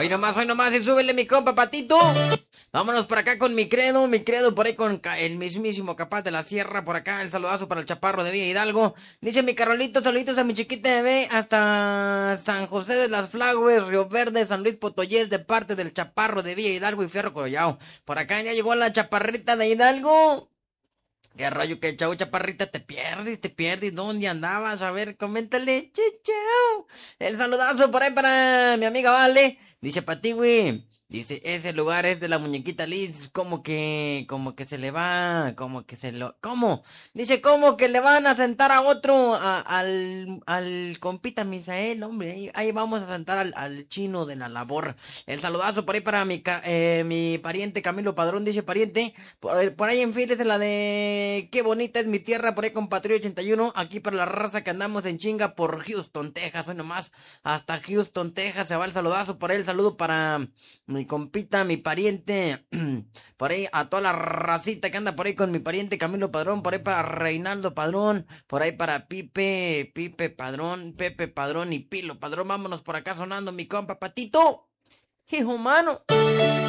hoy nomás, y súbele mi compa Patito. Vámonos por acá con mi credo por ahí con el mismísimo Capaz de la Sierra, por acá, el saludazo para el Chaparro de Villa Hidalgo. Dice mi Carolito, saluditos a mi chiquita bebé, hasta San José de las Flagües, Río Verde, San Luis Potoyés, de parte del Chaparro de Villa Hidalgo y Fierro Colollao. Por acá ya llegó la chaparrita de Hidalgo. ¿Qué rollo, que chau, chaparrita? Te pierdes, ¿dónde andabas? A ver, coméntale, chau. El saludazo por ahí para mi amiga Vale. Dice Pati, güey. Dice, ese lugar es de la muñequita Liz, como que se le va, ¿cómo? Dice, ¿cómo que le van a sentar a otro, al compita Misael? Hombre, ahí vamos a sentar al chino de la labor. El saludazo por ahí para mi pariente Camilo Padrón, dice pariente. Por ahí en fin es la de qué bonita es mi tierra, por ahí con Patria 81, aquí para la raza que andamos en chinga por Houston, Texas, hoy nomás, hasta Houston, Texas, se va el saludazo por ahí, el saludo para mi compita, mi pariente, por ahí a toda la racita que anda por ahí con mi pariente Camilo Padrón, por ahí para Reinaldo Padrón, por ahí para Pipe Padrón, Pepe Padrón y Pilo Padrón, vámonos por acá sonando mi compa Patito, hijo humano.